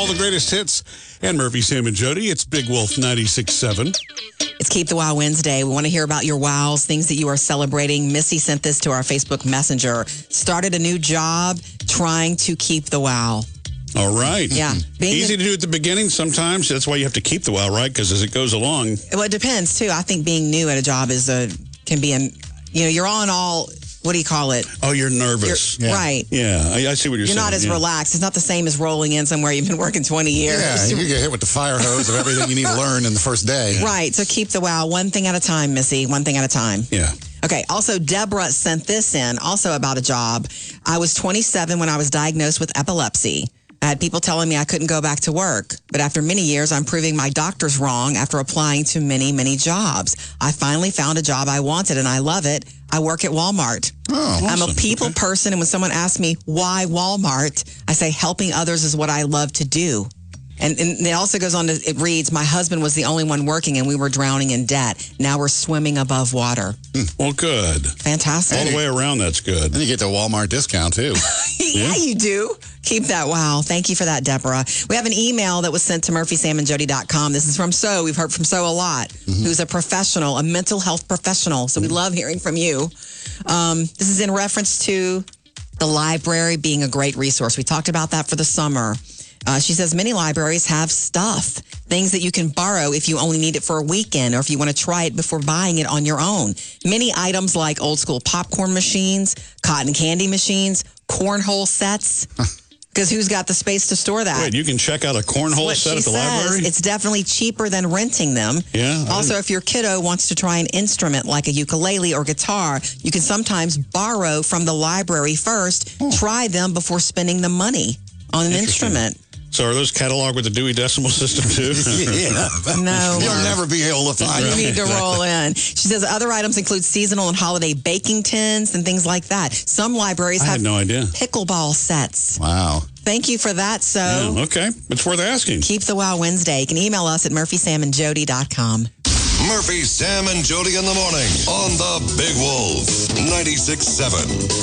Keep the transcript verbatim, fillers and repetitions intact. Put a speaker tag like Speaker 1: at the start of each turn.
Speaker 1: all the greatest hits. And Murphy, Sam, and Jody. It's Big Wolf ninety-six point seven.
Speaker 2: It's Keep the Wow Wednesday. We want to hear about your wows, things that you are celebrating. Missy sent this to our Facebook Messenger. Started a new job, trying to keep the wow.
Speaker 1: All right.
Speaker 2: Yeah. Being
Speaker 1: Easy to do at the beginning sometimes. That's why you have to keep the wow, right? Because as it goes along.
Speaker 2: Well, it depends, too. I think being new at a job is a can be an, you know, you're on all, what do you call it?
Speaker 1: Oh, you're nervous.
Speaker 2: You're, yeah. Right.
Speaker 1: Yeah, I, I see what you're,
Speaker 2: you're
Speaker 1: saying.
Speaker 2: You're not as
Speaker 1: yeah.
Speaker 2: relaxed. It's not the same as rolling in somewhere you've been working twenty years.
Speaker 3: Yeah, you get hit with the fire hose of everything you need to learn in the first day.
Speaker 2: Right. So keep the wow one thing at a time, Missy. One thing at a time.
Speaker 1: Yeah.
Speaker 2: Okay. Also, Deborah sent this in, also about a job. I was twenty-seven when I was diagnosed with epilepsy. I had people telling me I couldn't go back to work. But after many years, I'm proving my doctors wrong after applying to many, many jobs. I finally found a job I wanted, and I love it. I work at Walmart.
Speaker 1: Oh, awesome.
Speaker 2: I'm a people
Speaker 1: okay.
Speaker 2: person, and when someone asks me, why Walmart? I say, helping others is what I love to do. And, and it also goes on to, it reads, my husband was the only one working and we were drowning in debt. Now we're swimming above water.
Speaker 1: Well, good.
Speaker 2: Fantastic.
Speaker 1: All the way around, that's good.
Speaker 3: And you get the Walmart discount, too.
Speaker 2: yeah, yeah, you do. Keep that. Wow. Thank you for that, Deborah. We have an email that was sent to murphy sam and jody dot com. This is from So. We've heard from So a lot, mm-hmm. who's a professional, a mental health professional. So mm-hmm. we love hearing from you. Um, this is in reference to the library being a great resource. We talked about that for the summer. Uh, she says many libraries have stuff, things that you can borrow if you only need it for a weekend or if you want to try it before buying it on your own. Many items like old school popcorn machines, cotton candy machines, cornhole sets. Because who's got the space to store that?
Speaker 1: Wait, you can check out a cornhole
Speaker 2: what
Speaker 1: set
Speaker 2: she
Speaker 1: at the
Speaker 2: says,
Speaker 1: library?
Speaker 2: It's definitely cheaper than renting them.
Speaker 1: Yeah.
Speaker 2: Also, if your kiddo wants to try an instrument like a ukulele or guitar, you can sometimes borrow from the library first, oh. try them before spending the money on an instrument.
Speaker 1: So are those cataloged with the Dewey Decimal System, too?
Speaker 3: yeah.
Speaker 2: No.
Speaker 3: You'll never be able to find
Speaker 2: You
Speaker 3: them.
Speaker 2: need to roll in. She says other items include seasonal and holiday baking tins and things like that. Some libraries
Speaker 1: I
Speaker 2: have
Speaker 1: had no idea.
Speaker 2: pickleball sets.
Speaker 3: Wow.
Speaker 2: Thank you for that, So.
Speaker 1: Yeah, okay. It's worth asking.
Speaker 2: Keep the Wow Wednesday. You can email us at murphy sam and jody dot com.
Speaker 4: Murphy, Sam, and Jody in the morning on the Big Wolf ninety-six point seven.